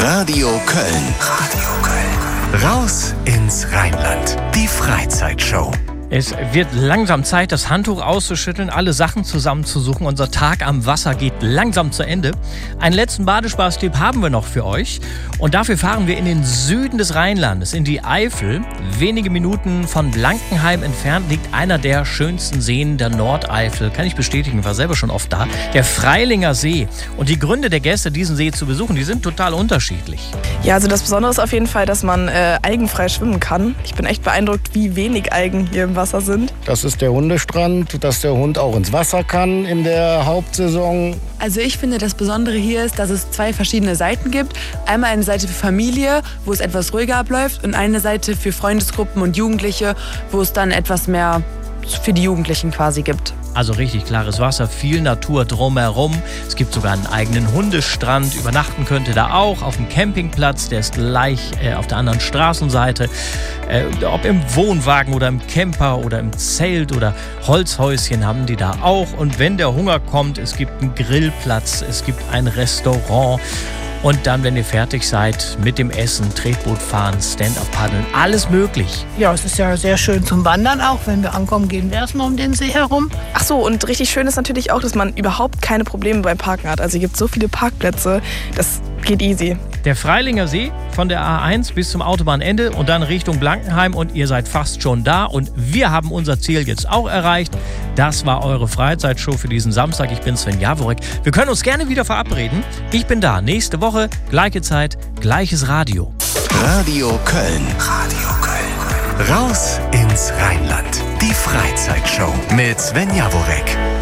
Radio Köln. Radio Köln. Raus ins Rheinland. Die Freizeitshow. Es wird langsam Zeit, das Handtuch auszuschütteln, alle Sachen zusammenzusuchen. Unser Tag am Wasser geht langsam zu Ende. Einen letzten Badespaßtipp haben wir noch für euch. Und dafür fahren wir in den Süden des Rheinlandes, in die Eifel. Wenige Minuten von Blankenheim entfernt liegt einer der schönsten Seen der Nordeifel. Kann ich bestätigen, war selber schon oft da. Der Freilinger See. Und die Gründe der Gäste, diesen See zu besuchen, die sind total unterschiedlich. Ja, also das Besondere ist auf jeden Fall, dass man algenfrei schwimmen kann. Ich bin echt beeindruckt, wie wenig Algen hier im Wasser sind. Das ist der Hundestrand, dass der Hund auch ins Wasser kann in der Hauptsaison. Also ich finde, das Besondere hier ist, dass es zwei verschiedene Seiten gibt. Einmal eine Seite für Familie, wo es etwas ruhiger abläuft, und eine Seite für Freundesgruppen und Jugendliche, wo es dann etwas mehr für die Jugendlichen quasi gibt. Also richtig klares Wasser, viel Natur drumherum. Es gibt sogar einen eigenen Hundestrand. Übernachten könnt ihr da auch auf dem Campingplatz. Der ist gleich auf der anderen Straßenseite. Ob im Wohnwagen oder im Camper oder im Zelt oder Holzhäuschen haben die da auch. Und wenn der Hunger kommt, es gibt einen Grillplatz, es gibt ein Restaurant. Und dann, wenn ihr fertig seid mit dem Essen, Tretboot fahren, Stand-up-Paddeln, alles möglich. Ja, es ist ja sehr schön zum Wandern auch. Wenn wir ankommen, gehen wir erstmal um den See herum. Ach so, und richtig schön ist natürlich auch, dass man überhaupt keine Probleme beim Parken hat. Also hier gibt es so viele Parkplätze, das geht easy. Der Freilinger See von der A1 bis zum Autobahnende und dann Richtung Blankenheim, und ihr seid fast schon da. Und wir haben unser Ziel jetzt auch erreicht. Das war eure Freizeitshow für diesen Samstag. Ich bin Sven Jaworek. Wir können uns gerne wieder verabreden. Ich bin da. Nächste Woche, gleiche Zeit, gleiches Radio. Radio Köln. Radio Köln. Raus ins Rheinland. Die Freizeitshow mit Sven Jaworek.